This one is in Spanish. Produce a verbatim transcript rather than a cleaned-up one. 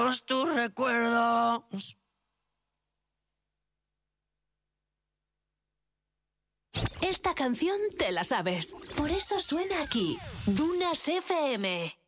tus recuerdos. Esta canción te la sabes. Por eso suena aquí. Dunas F M.